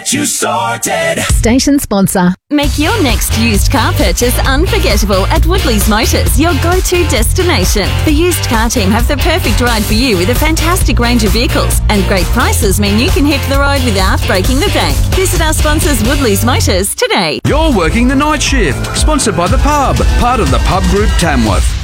get you sorted. Station sponsor. Make your next used car purchase unforgettable at Woodley's Motors, your go-to destination. The used car team have the perfect ride for you with a fantastic range of vehicles, and great prices mean you can hit the road without breaking the bank. Visit our sponsors Woodley's Motors today. You're working the night shift. Sponsored by The Pub, part of the Pub Group Tamworth.